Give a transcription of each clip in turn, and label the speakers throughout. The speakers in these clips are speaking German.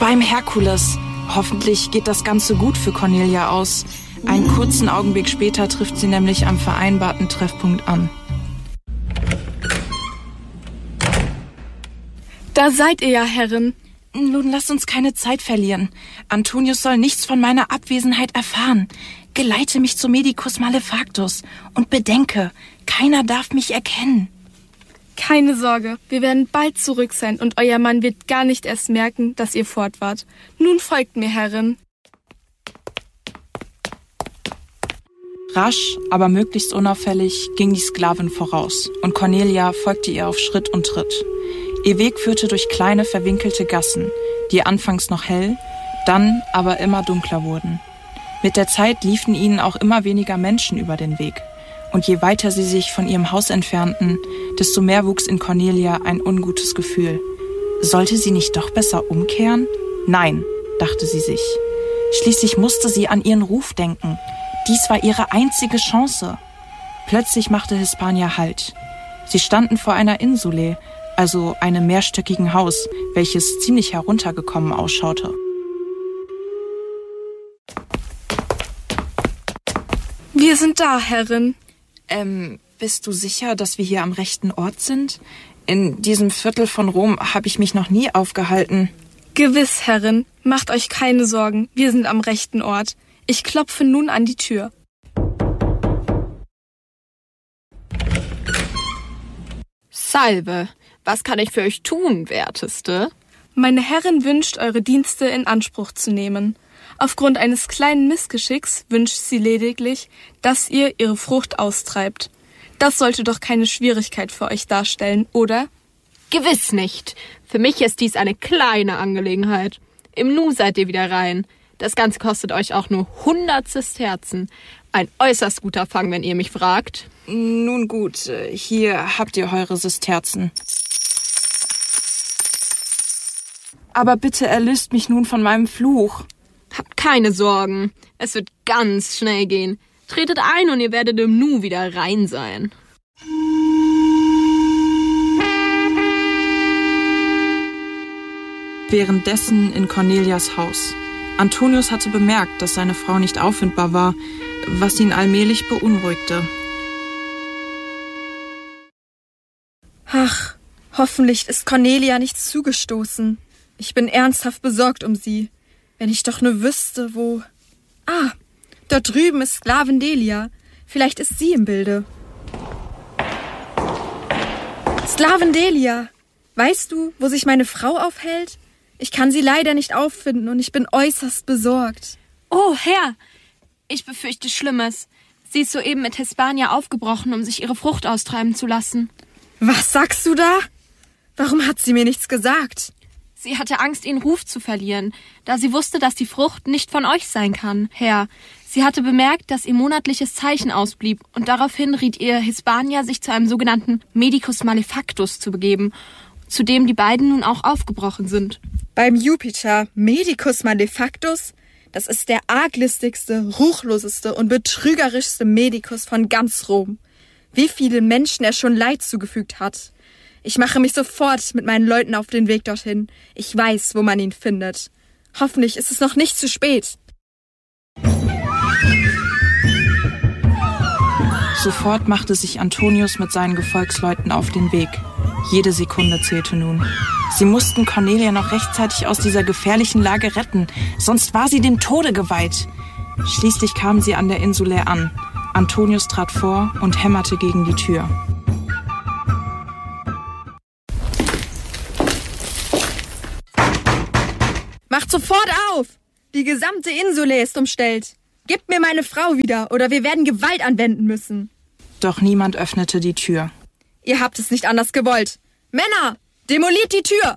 Speaker 1: Beim Herkules. Hoffentlich geht das Ganze gut für Cornelia aus. Einen kurzen Augenblick später trifft sie nämlich am vereinbarten Treffpunkt an.
Speaker 2: Da seid ihr ja, Herrin.
Speaker 1: Nun lasst uns keine Zeit verlieren. Antonius soll nichts von meiner Abwesenheit erfahren. Geleite mich zu Medicus Malefactus und bedenke, keiner darf mich erkennen.
Speaker 2: Keine Sorge, wir werden bald zurück sein und euer Mann wird gar nicht erst merken, dass ihr fort wart. Nun folgt mir, Herrin.
Speaker 1: Rasch, aber möglichst unauffällig ging die Sklavin voraus und Cornelia folgte ihr auf Schritt und Tritt. Ihr Weg führte durch kleine, verwinkelte Gassen, die anfangs noch hell, dann aber immer dunkler wurden. Mit der Zeit liefen ihnen auch immer weniger Menschen über den Weg. Und je weiter sie sich von ihrem Haus entfernten, desto mehr wuchs in Cornelia ein ungutes Gefühl. Sollte sie nicht doch besser umkehren? Nein, dachte sie sich. Schließlich musste sie an ihren Ruf denken. Dies war ihre einzige Chance. Plötzlich machte Hispania Halt. Sie standen vor einer Insule, also einem mehrstöckigen Haus, welches ziemlich heruntergekommen ausschaute.
Speaker 2: Wir sind da, Herrin.
Speaker 1: Bist du sicher, dass wir hier am rechten Ort sind? In diesem Viertel von Rom habe ich mich noch nie aufgehalten.
Speaker 2: Gewiss, Herrin. Macht euch keine Sorgen. Wir sind am rechten Ort. Ich klopfe nun an die Tür.
Speaker 3: Salve. Was kann ich für euch tun, Werteste?
Speaker 2: Meine Herrin wünscht, eure Dienste in Anspruch zu nehmen. Aufgrund eines kleinen Missgeschicks wünscht sie lediglich, dass ihr ihre Frucht austreibt. Das sollte doch keine Schwierigkeit für euch darstellen, oder?
Speaker 3: Gewiss nicht. Für mich ist dies eine kleine Angelegenheit. Im Nu seid ihr wieder rein. Das Ganze kostet euch auch nur 100 Sesterzen. Ein äußerst guter Fang, wenn ihr mich fragt.
Speaker 1: Nun gut, hier habt ihr eure Sesterzen. Aber bitte erlöst mich nun von meinem Fluch.
Speaker 3: Habt keine Sorgen. Es wird ganz schnell gehen. Tretet ein und ihr werdet im Nu wieder rein sein.
Speaker 1: Währenddessen in Cornelias Haus. Antonius hatte bemerkt, dass seine Frau nicht auffindbar war, was ihn allmählich beunruhigte.
Speaker 4: Ach, hoffentlich ist Cornelia nichts zugestoßen. Ich bin ernsthaft besorgt um sie. Wenn ich doch nur wüsste, wo... Ah, dort drüben ist Sklavin Delia. Vielleicht ist sie im Bilde. Sklavin Delia, weißt du, wo sich meine Frau aufhält? Ich kann sie leider nicht auffinden und ich bin äußerst besorgt.
Speaker 2: Oh, Herr, ich befürchte Schlimmes. Sie ist soeben mit Hispania aufgebrochen, um sich ihre Frucht austreiben zu lassen.
Speaker 4: Was sagst du da? Warum hat sie mir nichts gesagt?
Speaker 2: Sie hatte Angst, ihren Ruf zu verlieren, da sie wusste, dass die Frucht nicht von euch sein kann, Herr. Sie hatte bemerkt, dass ihr monatliches Zeichen ausblieb und daraufhin riet ihr Hispania, sich zu einem sogenannten Medicus Malefactus zu begeben, zu dem die beiden nun auch aufgebrochen sind.
Speaker 4: Beim Jupiter Medicus Malefactus? Das ist der arglistigste, ruchloseste und betrügerischste Medicus von ganz Rom. Wie vielen Menschen er schon Leid zugefügt hat. Ich mache mich sofort mit meinen Leuten auf den Weg dorthin. Ich weiß, wo man ihn findet. Hoffentlich ist es noch nicht zu spät.
Speaker 1: Sofort machte sich Antonius mit seinen Gefolgsleuten auf den Weg. Jede Sekunde zählte nun. Sie mussten Cornelia noch rechtzeitig aus dieser gefährlichen Lage retten, sonst war sie dem Tode geweiht. Schließlich kamen sie an der Insule an. Antonius trat vor und hämmerte gegen die Tür.
Speaker 4: Macht sofort auf! Die gesamte Insule ist umstellt. Gebt mir meine Frau wieder, oder wir werden Gewalt anwenden müssen.
Speaker 1: Doch niemand öffnete die Tür.
Speaker 4: Ihr habt es nicht anders gewollt. Männer, demoliert die Tür!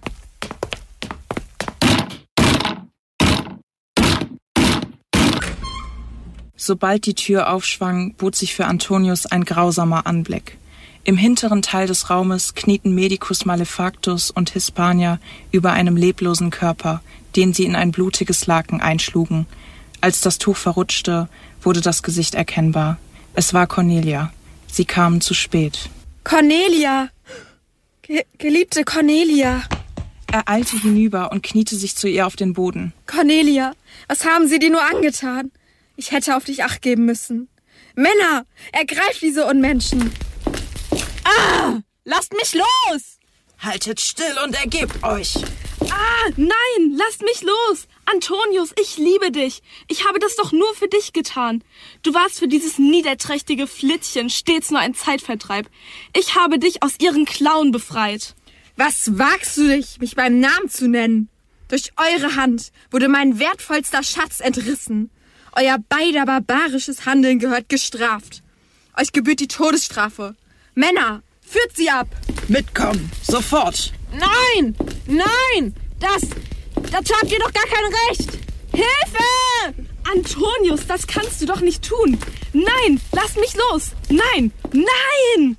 Speaker 1: Sobald die Tür aufschwang, bot sich für Antonius ein grausamer Anblick. Im hinteren Teil des Raumes knieten Medicus Malefactus und Hispania über einem leblosen Körper, den sie in ein blutiges Laken einschlugen. Als das Tuch verrutschte, wurde das Gesicht erkennbar. Es war Cornelia. Sie kamen zu spät.
Speaker 4: Cornelia! Geliebte Cornelia!
Speaker 1: Er eilte hinüber und kniete sich zu ihr auf den Boden.
Speaker 4: Cornelia, was haben sie dir nur angetan? Ich hätte auf dich Acht geben müssen. Männer, ergreift diese Unmenschen!
Speaker 2: Ah! Lasst mich los!
Speaker 1: Haltet still und ergebt euch!
Speaker 5: Ah, nein, lasst mich los! Antonius, ich liebe dich. Ich habe das doch nur für dich getan. Du warst für dieses niederträchtige Flittchen stets nur ein Zeitvertreib. Ich habe dich aus ihren Klauen befreit.
Speaker 4: Was wagst du dich, mich beim Namen zu nennen? Durch eure Hand wurde mein wertvollster Schatz entrissen. Euer beider barbarisches Handeln gehört gestraft. Euch gebührt die Todesstrafe. Männer, führt sie ab!
Speaker 1: Mitkommen, sofort!
Speaker 2: Nein! Nein! Dazu habt ihr doch gar kein Recht! Hilfe!
Speaker 5: Antonius, das kannst du doch nicht tun. Nein, lass mich los. Nein, nein!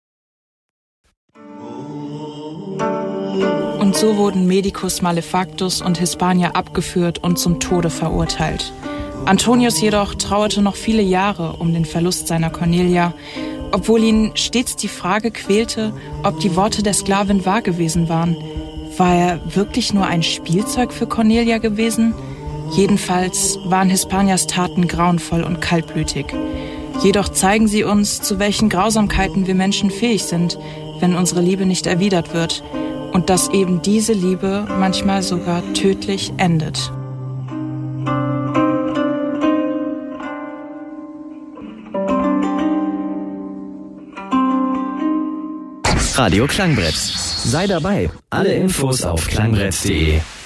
Speaker 1: Und so wurden Medicus Malefactus und Hispania abgeführt und zum Tode verurteilt. Antonius jedoch trauerte noch viele Jahre um den Verlust seiner Cornelia, obwohl ihn stets die Frage quälte, ob die Worte der Sklavin wahr gewesen waren. War er wirklich nur ein Spielzeug für Cornelia gewesen? Jedenfalls waren Hispanias Taten grauenvoll und kaltblütig. Jedoch zeigen sie uns, zu welchen Grausamkeiten wir Menschen fähig sind, wenn unsere Liebe nicht erwidert wird, und dass eben diese Liebe manchmal sogar tödlich endet.
Speaker 6: Radio Klangbrett. Sei dabei. Alle Infos auf klangbrett.de.